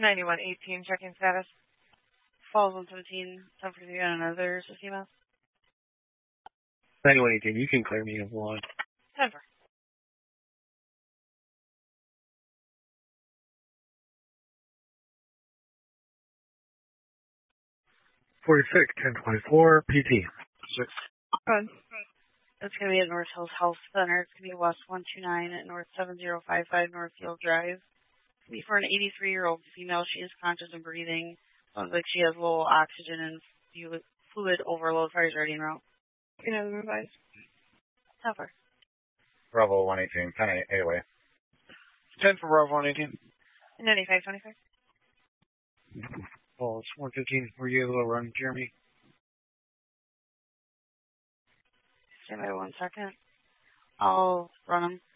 9118, checking status. Falls 117, 1043 on another email. 9118, you can clear me if you want. 10-4. PT. 6. Good. It's going to be at North Hills Health Center. It's going to be West 129 at North 7055 Northfield Drive. It's going to be for an 83-year-old female. She is conscious and breathing. Sounds like she has low oxygen and fluid overload. Fire's already en route. Can I revise? 10-4. Bravo 118, 10 AOA. 10 for Bravo 118. 9525. Falls 115, were you able to run, Jeremy? Stand by 1 second. I'll run them.